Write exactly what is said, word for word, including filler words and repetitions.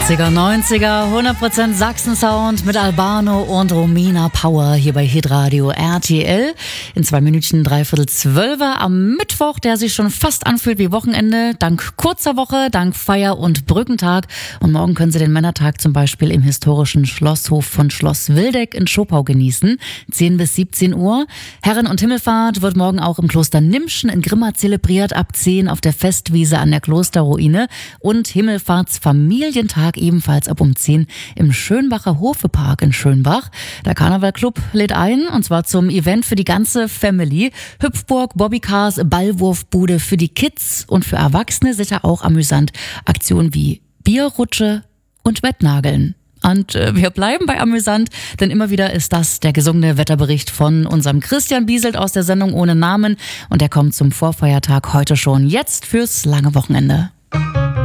achtziger, neunziger, hundert Prozent Sachsen-Sound mit Albano und Romina Power hier bei Hitradio R T L. In zwei Minuten dreiviertel zwölfer am Mittwoch, der sich schon fast anfühlt wie Wochenende. Dank kurzer Woche, dank Feier- und Brückentag. Und morgen können Sie den Männertag zum Beispiel im historischen Schlosshof von Schloss Wildeck in Schopau genießen. zehn bis siebzehn Uhr. Herren- und Himmelfahrt wird morgen auch im Kloster Nimschen in Grimma zelebriert. Ab zehn auf der Festwiese an der Klosterruine. Und Himmelfahrtsfamilientag ebenfalls ab um zehn im Schönbacher Hofepark in Schönbach. Der Karnevalclub lädt ein, und zwar zum Event für die ganze Family. Hüpfburg, Bobbycars, Ballwurfbude für die Kids und für Erwachsene sicher auch amüsant. Aktionen wie Bierrutsche und Wettnageln. Und äh, wir bleiben bei amüsant, denn immer wieder ist das der gesungene Wetterbericht von unserem Christian Bieselt aus der Sendung Ohne Namen. Und der kommt zum Vorfeiertag heute schon, jetzt fürs lange Wochenende.